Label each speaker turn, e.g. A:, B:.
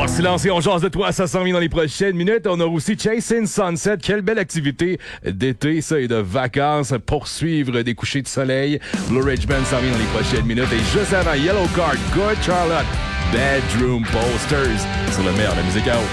A: Oh, silence et on jase de toi, ça s'en vient dans les prochaines minutes. On a aussi Chasing Sunset. Quelle belle activité d'été, ça, et de vacances. Poursuivre des couchers de soleil. Blue Ridge Band s'en vient dans les prochaines minutes. Et juste avant, Yellow Card, Good Charlotte, Bedroom Posters sur le meilleur de la musique à eau.